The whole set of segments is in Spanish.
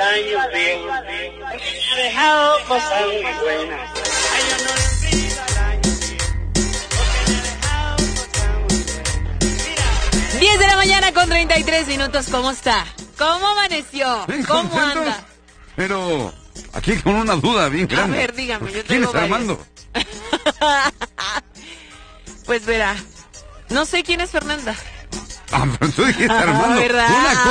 daño bien, porque me ha dejado cosas muy buenas. Ay, yo no olvido el año bien, porque me ha dejado cosas muy buenas. Mira. 10 de la mañana con 33 minutos, ¿cómo está? ¿Cómo amaneció? Bien ¿Cómo contentos, anda? pero aquí con una duda bien grande. A ver, dígame, yo ¿Quién tengo es varias. Armando? Pues verá, no sé quién es Fernanda. Ah, pero tú dijiste Armando. ¿verdad?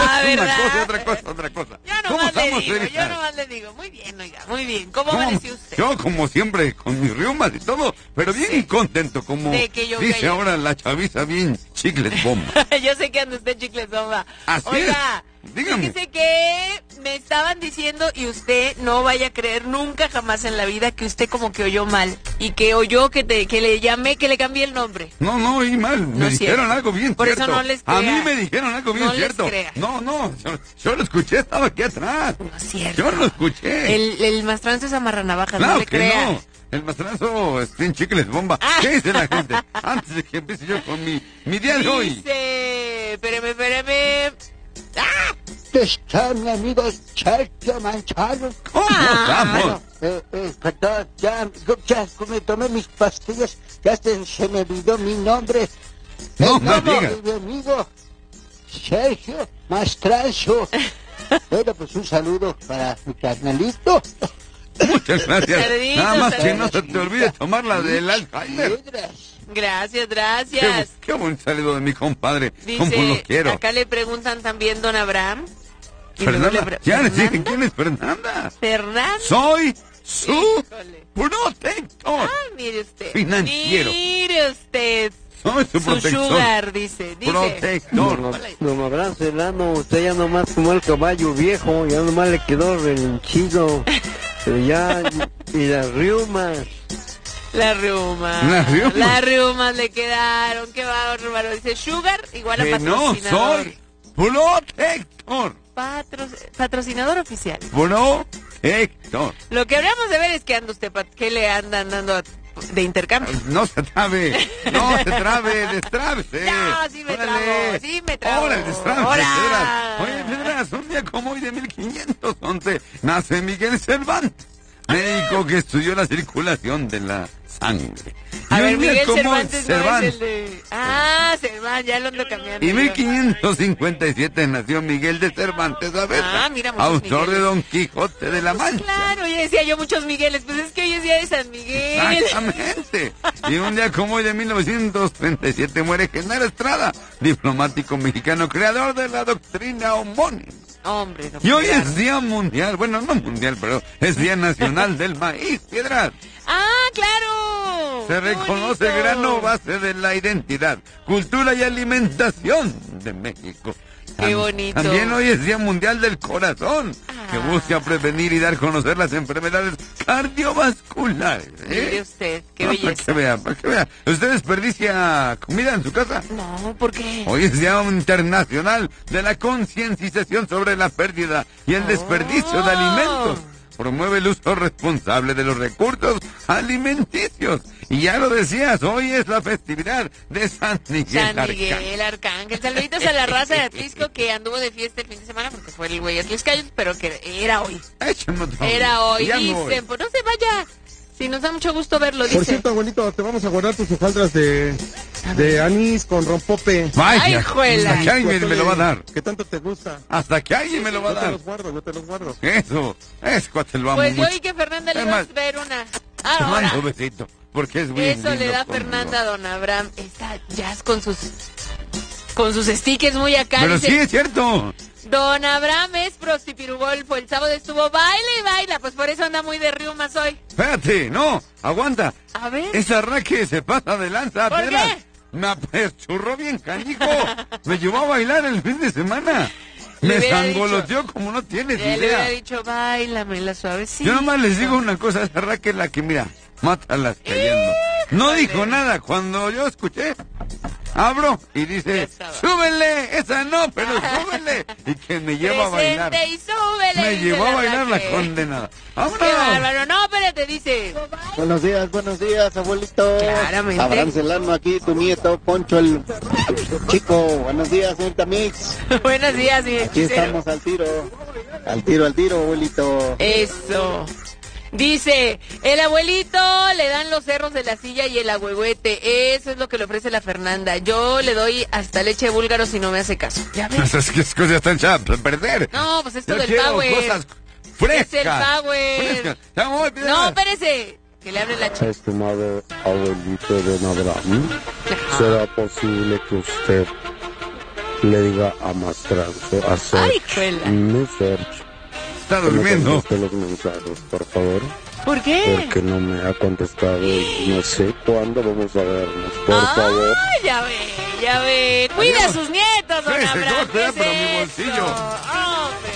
Otra cosa. Yo ¿Cómo nomás le estamos, digo, Erika? muy bien, oiga, muy bien. ¿Cómo amaneció usted? Yo, como siempre, con mis riumas y todo, pero bien Sí. contento, como De que yo dice vea. ahora la chaviza, bien chicles bomba. Yo sé que anda usted chicles bomba. Así Oiga, es. Dígame. fíjese que me estaban diciendo y usted no vaya a creer nunca jamás en la vida que usted como que oyó mal y que oyó que le llamé, que le cambié el nombre. No, oí mal. No Me es dijeron cierto. algo bien Por cierto. eso no les A crea. mí me dijeron algo bien No les cierto. crea. No, yo lo escuché, estaba aquí atrás. No es cierto. Yo lo escuché. El mastranzo es amarranavajas, Claro no le que crea. no. El mastrazo es bien chicles bomba. Ah. ¿Qué dice la gente? Antes de que empiece yo con mi día de hoy. Dice, espérame. ¡Ah! Está mi amigo Sergio Manchado. ¿Cómo estamos? Perdón, ya me tomé mis pastillas, ya se me olvidó mi nombre. No El me nombre diga. de mi amigo Sergio Mastranzo. Bueno, pues un saludo para mi carnalito. Muchas gracias. Saludito, Nada más que saludito. no se te olvide tomar la del Alzheimer. Gracias. Qué buen saludo de mi compadre. Como lo Dice, quiero. acá le preguntan también don Abraham. Y luego Fernanda, ya les dije ¿Fernanda? quién es Fernanda. Fernanda. Soy su Híjole. protector. Ay, mire usted. Financiero. Mire usted. Soy su Su protector. sugar, dice. Protector. Don Abraham Celano, usted ya nomás como el caballo viejo, ya nomás le quedó relinchido, pero ya, y las riumas. Las riumas. Las riumas le quedaron. Qué bárbaro. Dice Sugar igual a Que no patrocinador. soy protector. Patrocinador oficial. Protector. Lo que habríamos de ver es que anda usted, ¿qué le andan dando de intercambio? No se trabe, destrábese. No, sí me trabo. Ahora, destrábese, Ahora. Oye, Pedras, un día como hoy de 1511 nace Miguel Cervantes, médico que estudió la circulación de la sangre. A Y ver, un día Miguel como hoy, Cervantes no es el de... Ah, Cervantes, ya lo ando cambiando. Y yo. 1557 nació Miguel de Cervantes Saavedra, Ah, mira, muchos autor de Migueles. Don Quijote de la Mancha. Claro, ya decía yo muchos Migueles, pues es que hoy es día de San Miguel. Exactamente. Y un día como hoy de 1937 muere Genaro Estrada, diplomático mexicano, creador de la doctrina homónima. Hombre, no. Y hoy claro. es día mundial, bueno, no mundial, pero es día nacional del maíz, Piedras. Ah, claro. Se Qué reconoce bonito. grano base de la identidad, cultura y alimentación de México. Qué bonito. También hoy es Día Mundial del Corazón, que busca prevenir y dar a conocer las enfermedades cardiovasculares. Mire usted, qué No, belleza. para que vea. ¿Usted desperdicia comida en su casa? No, ¿por qué? Hoy es Día Internacional de la Concienciación sobre la pérdida y el desperdicio de alimentos. Promueve el uso responsable de los recursos alimenticios. Y ya lo decías, hoy es la festividad de San Miguel San Miguel Arcángel. Saluditos a la raza de Atlisco que anduvo de fiesta el fin de semana porque fue el güey Atliscayo, pero que era hoy. Échame otro. Era hoy. Ya me voy. Dicen, pues no se vaya. Si nos da mucho gusto verlo, Por dice. cierto, abuelito, te vamos a guardar tus hojaldras de anís con rompope. Vaya, Ay, juela. hasta que alguien me lo va a dar. ¿Qué tanto te gusta? Hasta que alguien me lo va a Yo te dar. los guardo, yo te los guardo. Eso, es cuate, lo amo Pues yo mucho. oí que Fernanda le Es iba a más, ver una. Te Ahora. mando un besito, porque es bien Eso le lindo da conmigo. Fernanda a don Abraham. Esa jazz con sus stickers muy acá. Pero dice, sí es cierto. Don Abraham es prostipirugolfo. El sábado estuvo baile y baila. Pues por eso anda muy de riumas hoy. Espérate, no, aguanta. A ver. Esa raque se pasa de lanza, ¿Por Piedras. qué? Me apechurró bien canijo. Me llevó a bailar el fin de semana. Le Me hubiera zangoloteó como no tienes Ya le hubiera idea. dicho, báilame la suavecita. Yo nomás les digo una cosa, esa raque es la que, mira, mátalas cayendo. No dijo nada. Cuando yo escuché, Abro y dice, Ya estaba. súbele, esa no, pero súbele. Y que me lleva a bailar. Presente y súbele, Me dice llevó a bailar la Raquel. condenada. Qué ¡Vámonos! bárbaro. No, espérate, dice. Buenos días, abuelito. Claramente. Abraham Celano aquí, tu nieto, Poncho el chico. Buenos días, señorita Mix. Buenos días, mi Aquí hechicero. estamos al tiro, abuelito. Eso. Dice, el abuelito le dan los cerros de la silla y el agüehuete. Eso es lo que le ofrece la Fernanda. Yo le doy hasta leche de búlgaro si no me hace caso. ¿Ya ves? Esas que cosas están echadas a perder. No, pues esto Yo del quiero power. cosas frescas. Es el power. Frescas. Ya voy, pide No, más. espérese. Que le hable la chica. Estimado abuelito de Abraham, ¿será posible que usted le diga a Mastranzo a hacer Ay, juela. no search? Está Que me durmiendo. conteste los mensajes, por favor, ¿Por qué? porque no me ha contestado y no sé cuándo vamos a vernos, por favor. Ay, ya ve. Cuida a Adiós. sus nietos, don Sí, Abraham. señor, ¿Qué es pero mi eso? bolsillo. Hombre.